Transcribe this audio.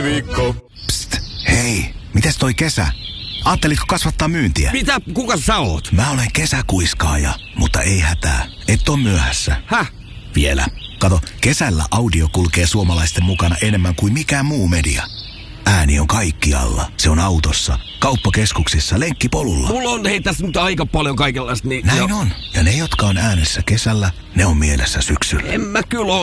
Viikko. Psst, hei, mites toi kesä? Aattelitko kasvattaa myyntiä? Mitä? Kuka sä oot? Mä olen kesäkuiskaaja, mutta ei hätää. Et oo myöhässä. Häh? Vielä. Kato, kesällä audio kulkee suomalaisten mukana enemmän kuin mikään muu media. Ääni on kaikkialla. Se on autossa, kauppakeskuksissa, lenkkipolulla. Mulla on tässä nyt aika paljon kaikenlaista. Niin Näin on. Ja ne, jotka on äänessä kesällä, ne on mielessä syksyllä. En mä kyllä